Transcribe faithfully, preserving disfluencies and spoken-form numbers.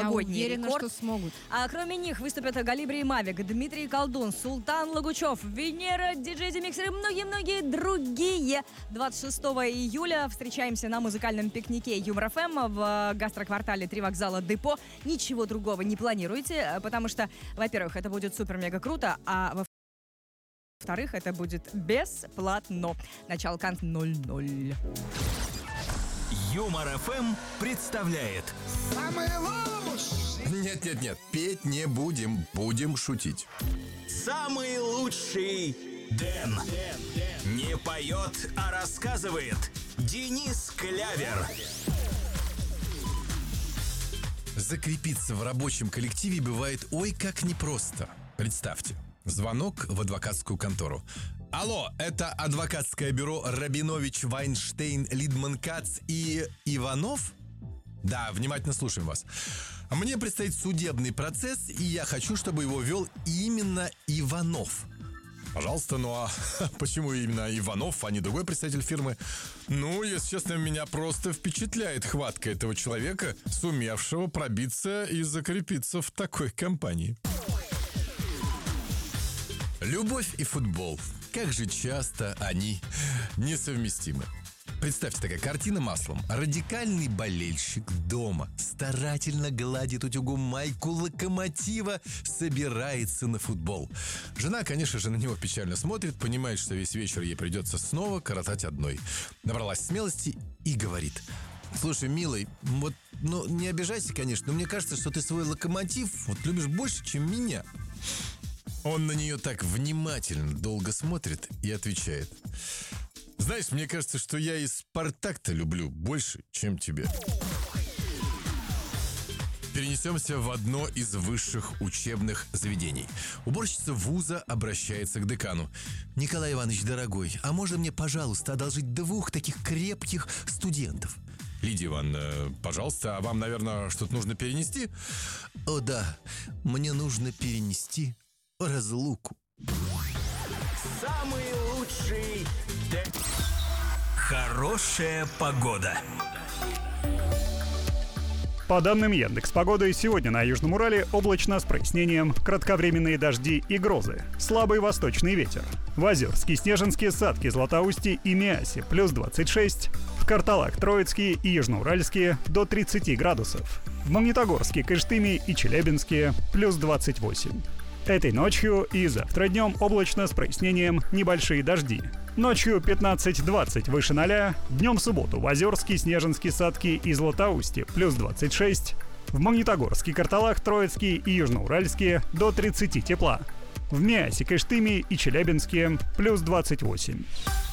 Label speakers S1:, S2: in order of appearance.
S1: новогодний
S2: Я уверена,
S1: рекорд.
S2: что смогут.
S1: А кроме них выступят Галибри и Мавик, Дмитрий Колдун, Султан Лагучев, Венера, диджей Демиксер и многие-многие другие. двадцать шестого июля встречаемся на музыкальном пикнике Юмор эф эм в гастроквартале Три вокзала Депо. Ничего другого не планируйте, потому что, во-первых, это будет супер-мега круто, а во-вторых, это будет бесплатно. Начало кант ноль ноль.
S3: Юмор эф эм представляет
S4: Самые лучшие.
S5: Нет-нет-нет, петь не будем, будем шутить.
S3: самый лучший Дэн. Не поет, а рассказывает Денис Клявер.
S5: Закрепиться в рабочем коллективе бывает ой как непросто. Представьте, звонок в адвокатскую контору. Алло, это адвокатское бюро Рабинович, Вайнштейн, Лидман, Кац и Иванов? Да, внимательно слушаем вас. Мне предстоит судебный процесс, и я хочу, чтобы его вел именно Иванов. Пожалуйста, ну а почему именно Иванов, а не другой представитель фирмы? Ну, если честно, меня просто впечатляет хватка этого человека, сумевшего пробиться и закрепиться в такой компании. Любовь и футбол. Как же часто они несовместимы. Представьте, такая картина маслом. Радикальный болельщик дома старательно гладит утюгом майку Локомотива, собирается на футбол. Жена, конечно же, на него печально смотрит, понимает, что весь вечер ей придется снова коротать одной. Набралась смелости и говорит: слушай, милый, вот, ну, не обижайся, конечно, но мне кажется, что ты свой Локомотив вот любишь больше, чем меня. Он на нее так внимательно долго смотрит и отвечает: знаешь, мне кажется, что я и Спартак-то люблю больше, чем тебя. Перенесемся в одно из высших учебных заведений. Уборщица вуза обращается к декану. Николай Иванович, дорогой, а можно мне, пожалуйста, одолжить двух таких крепких студентов? Лидия Ивановна, пожалуйста, а вам, наверное, что-то нужно перенести? О, да, мне нужно перенести разлуку.
S3: Самый лучший Дэн. Хорошая погода.
S6: По данным Яндекс.Погоды, сегодня на Южном Урале облачно с прояснением, кратковременные дожди и грозы, слабый восточный ветер. В Озерске, Снежинске, Садке, Златоусте и Миасе плюс двадцать шесть, в Карталах, Троицкие и Южноуральске до тридцати градусов, в Магнитогорске, Кыштыме и Челябинске плюс двадцать восемь. Этой ночью и завтра днем облачно с прояснением, небольшие дожди. Ночью пятнадцать-двадцать выше ноля, днем в субботу в Озерске, Снежинске, Садке и Златоусте плюс двадцать шесть, в Магнитогорске, Карталах, Троицкие и Южноуральске до тридцати тепла, в Миасе, Кыштыме и Челябинске плюс двадцать восемь.